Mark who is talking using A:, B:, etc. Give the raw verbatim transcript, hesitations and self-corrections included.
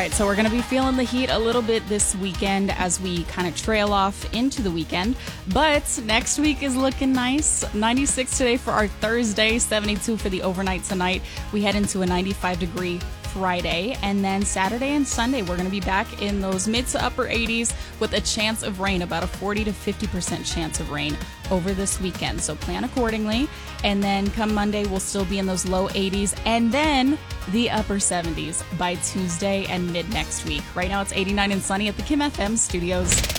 A: right, so we're going to be feeling the heat a little bit this weekend as we kind of trail off into the weekend. But next week is looking nice. ninety-six today for our Thursday, seventy-two for the overnight tonight. We head into a ninety-five degree Friday, and then Saturday and Sunday we're going to be back in those mid to upper eighties with a chance of rain, about a forty to fifty percent chance of rain over this weekend. So plan accordingly. And then come Monday, we'll still be in those low eighties and then the upper seventies by Tuesday and mid next week. Right now it's eighty-nine and sunny at the Kim F M studios.